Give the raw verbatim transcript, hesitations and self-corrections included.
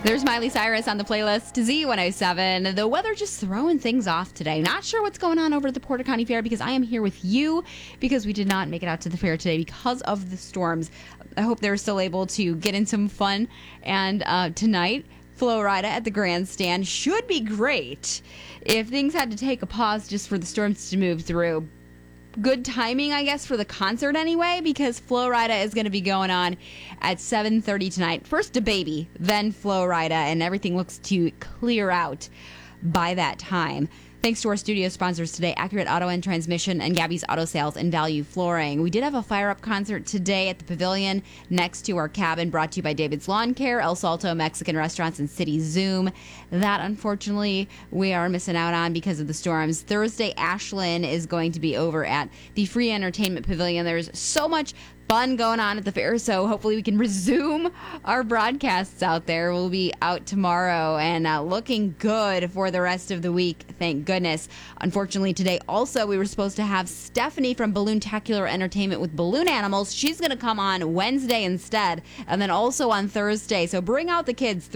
There's Miley Cyrus on the playlist to Z one oh seven. The weather just throwing things off today. Not sure what's going on over at the Porter County Fair because I am here with you because we did not make it out to the fair today because of the storms. I hope they're still able to get in some fun. And uh, tonight, Flo Rida at the grandstand should be great. If things had to take a pause just for the storms to move through, good timing, I guess, for the concert anyway, because Flo Rida is going to be going on at seven thirty tonight. First DaBaby, then Flo Rida, and everything looks to clear out by that time. Thanks to our studio sponsors today, Accurate Auto and Transmission and Gabby's Auto Sales and Value Flooring. We did have a Fire Up concert today at the Pavilion next to our cabin, brought to you by David's Lawn Care, El Salto Mexican Restaurants, and City Zoom. That, unfortunately, we are missing out on because of the storms. Thursday, Ashland is going to be over at the Free Entertainment Pavilion. There's so much fun going on at the fair, so hopefully we can resume our broadcasts out there. We'll be out tomorrow and uh, looking good for the rest of the week, thank goodness. Unfortunately, today also we were supposed to have Stephanie from Balloontacular Entertainment with Balloon Animals. She's going to come on Wednesday instead, and then also on Thursday, so bring out the kids.